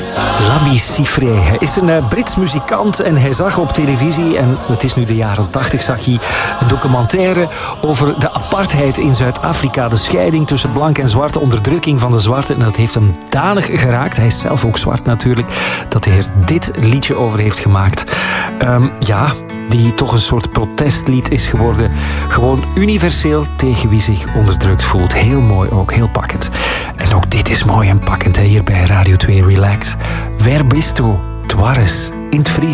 Lami Siffre. Hij is een Brits muzikant en hij zag op televisie, en het is nu de jaren 80, zag hij een documentaire over de apartheid in Zuid-Afrika. De scheiding tussen blank en zwart, de onderdrukking van de zwarte. En dat heeft hem danig geraakt. Hij is zelf ook zwart natuurlijk. Dat hij er dit liedje over heeft gemaakt. Die toch een soort protestlied is geworden. Gewoon universeel tegen wie zich onderdrukt voelt. Heel mooi ook, heel pakkend. En ook dit is mooi en pakkend hier bij Radio 2 Relax. Wer bist du? Dwaris in het Fries.